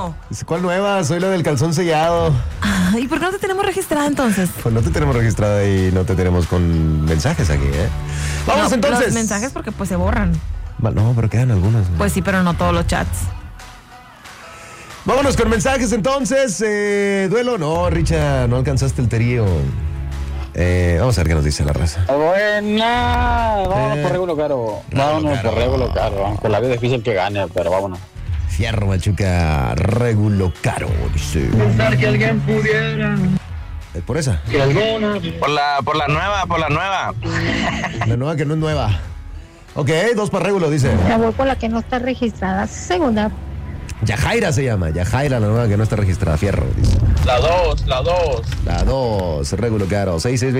no? ¿Cuál nueva? Soy la del calzón sellado. ¿Y por qué no te tenemos registrada entonces? Pues no te tenemos registrada y no te tenemos con mensajes aquí, ¿eh? Vamos no, entonces. Los mensajes porque pues se borran. No, pero quedan algunos. Pues sí, pero no todos los chats. Vámonos con mensajes entonces. Duelo, no, Richa, no alcanzaste el trío. Vamos a ver qué nos dice la raza. Buena, vámonos por Regulo Caro. Vámonos por Regulo Caro. Aunque la vida es difícil que gane, pero vámonos. Fierro, Machuca, Regulo Caro, dice. Pensar que alguien pudiera. ¿Por esa? Que alguna. Por la nueva. La nueva que no es nueva. Ok, 2 para Regulo, dice. Me voy por la que no está registrada. Segunda. Yajaira se llama. Yajaira, la nueva que no está registrada. Fierro, dice. La 2. La 2, Regulo Caro.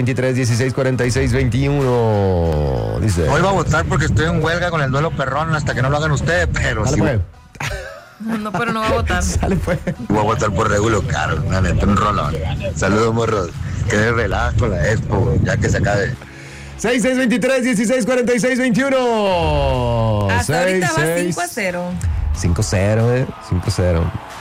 6623-1646-21. Dice. Hoy va a votar porque estoy en huelga con el duelo perrón hasta que no lo hagan ustedes, pero Dale, sí. pues. No, pero no va a votar. Sale, pues. Voy a votar por Regulo Caro, una neta, un rolón. Saludos, morros. Que relajas con la expo, ya que se acabe. 6623-1646-21. Hasta ahorita va 5-0. 5-0, 5-0.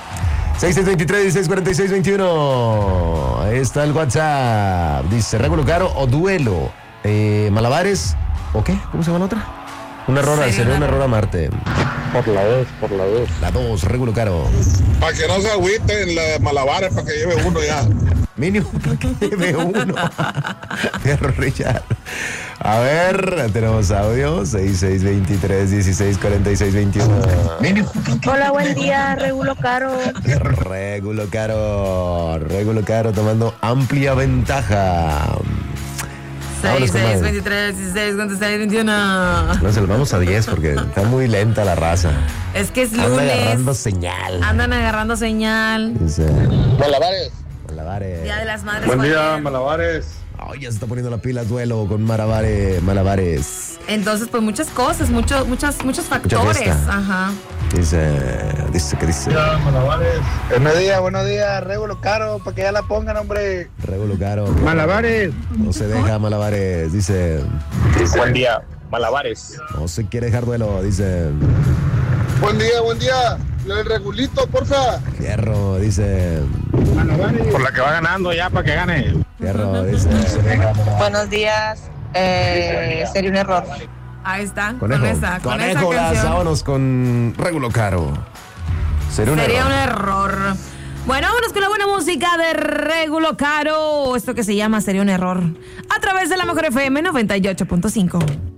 6623-1646-21. Ahí está el WhatsApp. Dice, Regulo Caro o duelo. Malabares. ¿O qué? ¿Cómo se llama la otra? Un error, sería un error a Marte. Por la 2. La 2, Regulo Caro. Para que no se agüiten las malabares, para que lleve uno ya. Mínimo para que lleve uno. Fierro, Richard. A ver, tenemos audio. 6623-1646-21. Hola, buen día, Regulo Caro. Regulo Caro tomando amplia ventaja. 6623-1646-21. No, se lo vamos a 10 porque está muy lenta la raza. Es que es Andan lunes. Andan agarrando señal. Dice, Malabares. Día de las Madres. Buen día, Malabares. Ay, ya se está poniendo la pila duelo con Malabares. Entonces, pues muchas cosas, muchos factores. fiesta. Ajá. Dice. Malabares. Buenos días, Regulo Caro, para que ya la pongan, hombre. Regulo Caro. Malabares. No se deja Malabares, dice. Buen día, Malabares. No se quiere dejar duelo, dice. Buen día. El regulito, porfa. Fierro, dice. Por la que va ganando ya, para que gane. Fierro, dice. Buenos días. Sería un error. Ahí está. Conejo. Con esa Conejo, canción. vámonos con Regulo Caro. Sería un error. Bueno, vámonos con la buena música de Regulo Caro. Esto que se llama Sería un error. A través de la Mejor FM 98.5.